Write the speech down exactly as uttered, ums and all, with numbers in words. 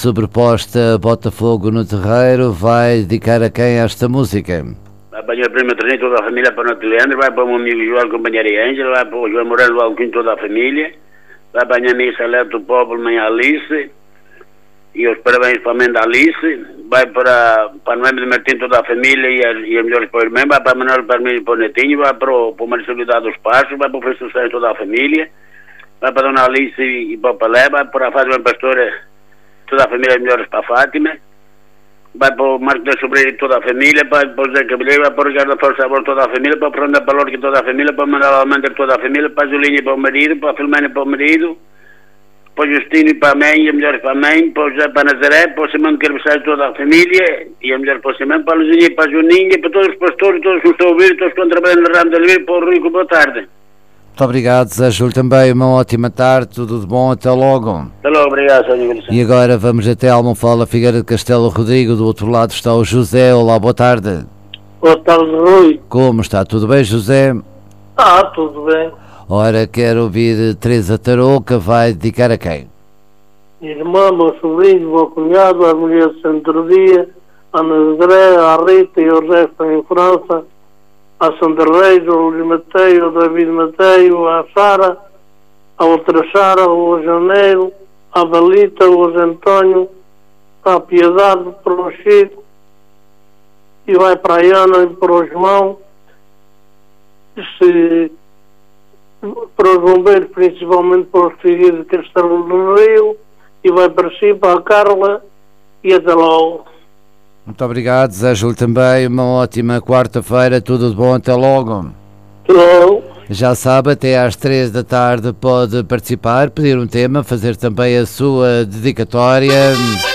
sobreposta Botafogo no Terreiro. Vai dedicar a quem esta música? Vai para a minha prima Teresa, toda a família, para o Neto Leandro, vai para o meu amigo João, companheira Ângela, vai para o João Morelo Alquim, toda a família, vai para a minha amiga Salete do Povo, mãe Alice, e os parabéns para a mãe da Alice, vai para, para a Noemi de Martim, toda a família, e a, e a melhores para o irmão, vai para a Manuel Parmilho e para o Netinho, vai para o, para o Marcelidade dos Passos, vai para o Francisco Santos, toda a família, vai para a Dona Alice e, e para o Palé, vai para a Fátima Pastora, toda a família, melhores para a Fátima, vai para o Marco da Sobreira e toda a família, vai para o Zé Cabeleiro, vai para o Ricardo Força Sabor, toda a família, para o Fernanda Palorca e toda a família, para o Manuel Almandra toda a família, para a Julinha e para o marido, para a Filomena e para o marido, para o Justino e para a mãe, e a melhor para a mãe, para o José para a Nazaré, para o Simão de Carvalho e toda a família, e a melhor para o Simão, para a Luzinha e para a Juninha, para todos os pastores, todos os que estão a ouvir, todos que estão trabalhando no ramo de Oliveira, para o Rico, boa tarde. Muito obrigado, desejo-lhe também uma ótima tarde, tudo de bom, até logo. Até logo, obrigado, senhor. E agora vamos até Almofala, Figueira de Castelo Rodrigo, do outro lado está o José. Olá, boa tarde. Boa tarde, Rui. Como está? Tudo bem, José? Ah, tudo bem. Ora, quero ouvir Teresa Tarouca, vai dedicar a quem? Irmã, meu sobrinho, meu cunhado, a mulher de Centro Dia, a Nazaré, a Rita e o resto em França, a Sandra Reis, o Luís Mateio, o David Mateio, a Sara, a outra Sara, o Janeiro, a Balita, o António, a Piedade, para o Chico, e vai para a Ana e para o João, se, para os bombeiros, principalmente para os filhos de Castelo do Rio, e vai para si, para a Carla, e até logo. Muito obrigado, desejo-lhe também uma ótima quarta-feira, tudo de bom, até logo. Hello. Já sabe, até às três da tarde pode participar, pedir um tema, fazer também a sua dedicatória.